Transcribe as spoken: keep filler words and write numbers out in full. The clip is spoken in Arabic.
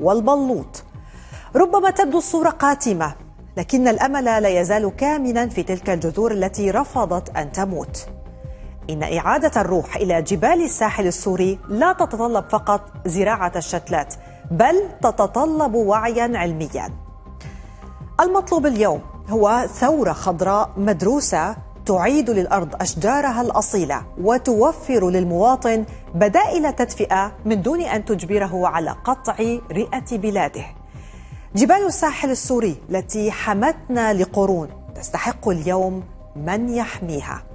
والبلوط. ربما تبدو الصورة قاتمة، لكن الأمل لا يزال كامنا في تلك الجذور التي رفضت أن تموت. إن إعادة الروح إلى جبال الساحل السوري لا تتطلب فقط زراعة الشتلات، بل تتطلب وعيا علميا. المطلوب اليوم هو ثورة خضراء مدروسة تعيد للأرض أشجارها الأصيلة وتوفر للمواطن بدائل تدفئة من دون أن تجبره على قطع رئة بلاده. جبال الساحل السوري التي حمتنا لقرون تستحق اليوم من يحميها.